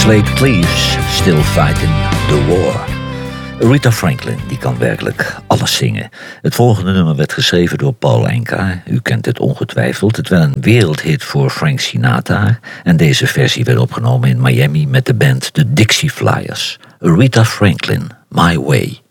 Slate Cleaves, Still Fighting the War. Aretha Franklin, die kan werkelijk alles zingen. Het volgende nummer werd geschreven door Paul Anka. U kent het ongetwijfeld. Het werd een wereldhit voor Frank Sinatra. En deze versie werd opgenomen in Miami met de band The Dixie Flyers. Aretha Franklin, My Way.